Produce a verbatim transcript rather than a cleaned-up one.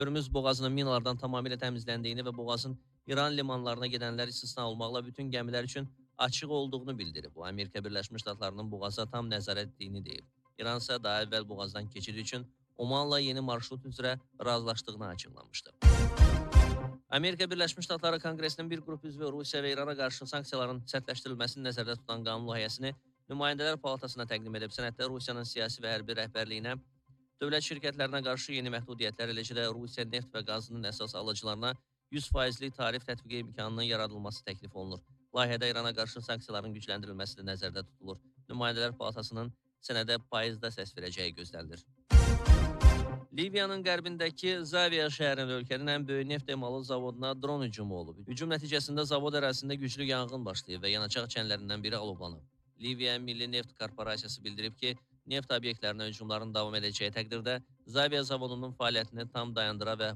Hörmüz boğazının minalardan tamamilə təmizləndiyini və boğazın İran limanlarına gedənlər istisna olmaqla bütün gəmilər üçün açıq olduğunu bildirib. Bu, Amerika Birləşmiş Ştatlarının boğaza tam nəzarət etdiyini deyib. İran isə daha əvvəl boğazdan keçid üçün Omanla yeni marşrut üzrə razılaşdığını açıqlamışdı. Amerika Birləşmiş Ştatları Konqresinin bir qrup üzvü Rusiya və İrana qarşı sanksiyaların sərtləşdirilməsini nəzərdə tutan qanun layihəsini Nümayəndələr Palatasına təqdim edib. Sənəddə Rusiyanın siyasi və hərbi rəhbərliyinə, dövlət şirkətlərinə qarşı yeni məhdudiyyətlər, eləcə də Rusiya neft və qazının əsas alıcılarına yüz faizlik tarif tətbiqi imkanının yaradılması təklif olunur. Layihədə İrana qarşı sanksiyaların gücləndirilməsi də nəzərdə tutulur. Nümayəndələr Palatasının sənədə payızda səs verəcəyi gözlənilir. Liviyanın qərbindəki Zaviya şəhərində ölkənin ən böyük neft emalı zavoduna dron hücumu olub. Hücum nəticəsində zavod ərazisində güclü yanğın başlayıb və yanacaq çənlərindən biri alovlanıb. Liviya Milli Neft Korporasiyası bildirib ki, neft obyektlərinə hücumların davam edəcəyi təqdirdə Zaviya zavodunun fəaliyyətini tam dayandıra və